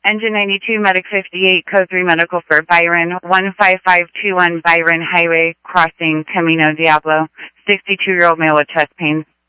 Engine 92, Medic 58, Code 3 Medical for Byron, 15521 Byron Highway, crossing Camino Diablo, 62-year-old male with chest pains.